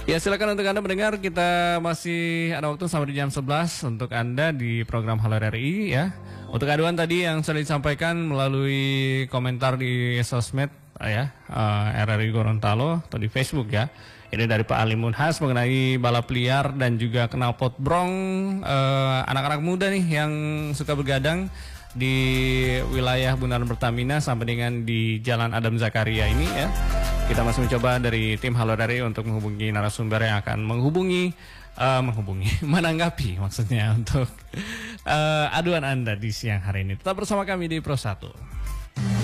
Ya, silakan untuk Anda mendengar, kita masih ada waktu sampai di jam 11 untuk Anda di program Halo RRI ya. Untuk aduan tadi yang sudah disampaikan melalui komentar di sosmed RRI Gorontalo atau di Facebook ya. Ini dari Pak Ali Munhas mengenai balap liar dan juga knalpot brong anak-anak muda nih yang suka begadang di wilayah Bundaran Pertamina sampai dengan di Jalan Adam Zakaria ini ya. Kita masih mencoba dari tim Halo RRI untuk menghubungi narasumber yang akan menanggapi maksudnya untuk aduan Anda di siang hari ini. Tetap bersama kami di Pro 1.